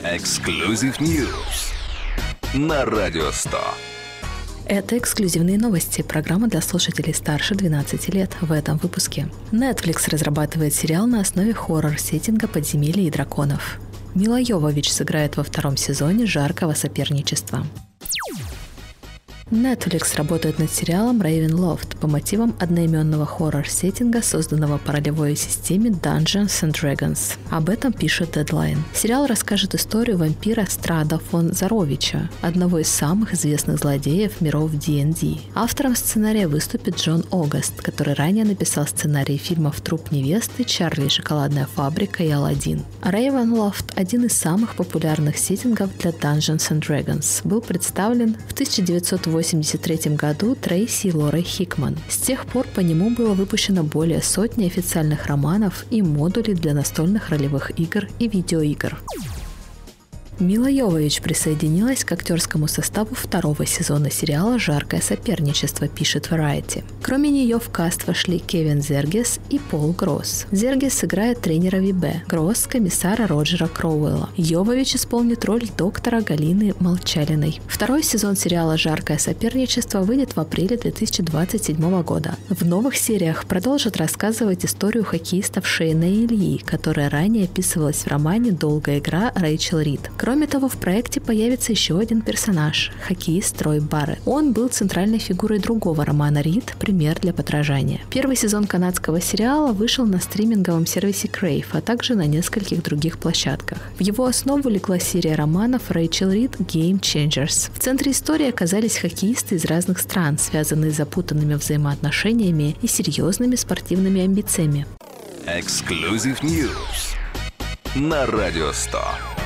Exclusive News на Радио 100. Это эксклюзивные новости, программа для слушателей старше 12 лет. В этом выпуске. Netflix разрабатывает сериал на основе хоррор-сеттинга «Подземелья и драконов». Мила Йовович сыграет во втором сезоне «Жаркого соперничества». Netflix работает над сериалом Ravenloft по мотивам одноименного хоррор-сеттинга, созданного по ролевой системе Dungeons & Dragons. Об этом пишет Deadline. Сериал расскажет историю вампира Страда фон Заровича, одного из самых известных злодеев миров D&D. Автором сценария выступит Джон Огаст, который ранее написал сценарии фильмов «Труп невесты», «Чарли и шоколадная фабрика» и «Аладдин». Ravenloft, один из самых популярных сеттингов для Dungeons & Dragons, был представлен в 1983 году Трейси и Лорой Хикман. С тех пор по нему было выпущено более сотни официальных романов и модулей для настольных ролевых игр и видеоигр. Мила Йовович присоединилась к актерскому составу второго сезона сериала «Жаркое соперничество», пишет Variety. Кроме нее в каст вошли Кевин Зергес и Пол Гросс. Зергес сыграет тренера ВБ, Гросс – комиссара Роджера Кроуэлла. Йовович исполнит роль доктора Галины Молчалиной. Второй сезон сериала «Жаркое соперничество» выйдет в апреле 2027 года. В новых сериях продолжат рассказывать историю хоккеистов Шейна и Ильи, которая ранее описывалась в романе «Долгая игра» Рэйчел Рид. Кроме того, в проекте появится еще один персонаж – хоккеист Трой Барретт. Он был центральной фигурой другого романа Рид «Пример для подражания». Первый сезон канадского сериала вышел на стриминговом сервисе Crave, а также на нескольких других площадках. В его основу легла серия романов Рэйчел Рид «Game Changers». В центре истории оказались хоккеисты из разных стран, связанные с запутанными взаимоотношениями и серьезными спортивными амбициями. Exclusive News на Радио 100.